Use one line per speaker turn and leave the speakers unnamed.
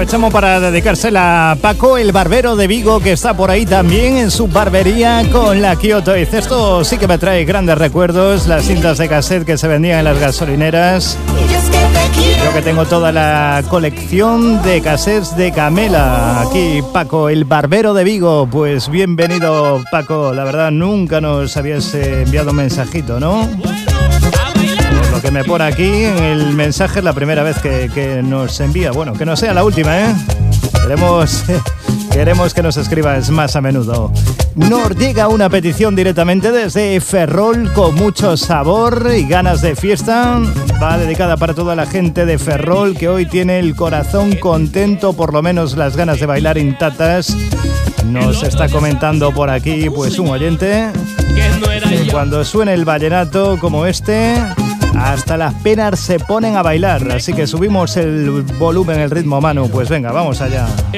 aprovechamos para dedicársela a Paco, el barbero de Vigo, que está por ahí también en su barbería con la Kyoto. Dice, esto sí que me trae grandes recuerdos, las cintas de cassette que se vendían en las gasolineras. Yo que tengo toda la colección de cassettes de Camela. Aquí Paco, el barbero de Vigo. Pues bienvenido, Paco. La verdad, nunca nos habías enviado un mensajito, ¿no? Por lo que me pone aquí en el mensaje, es la primera vez que nos envía. Bueno, que no sea la última, ¿eh? Queremos que nos escribas más a menudo. Nos llega una petición directamente desde Ferrol con mucho sabor y ganas de fiesta. Va dedicada para toda la gente de Ferrol que hoy tiene el corazón contento, por lo menos las ganas de bailar intactas. Nos está comentando por aquí pues un oyente que cuando suene el vallenato como este, hasta las penas se ponen a bailar. Así que subimos el volumen, el ritmo, Manu. Pues venga, vamos allá.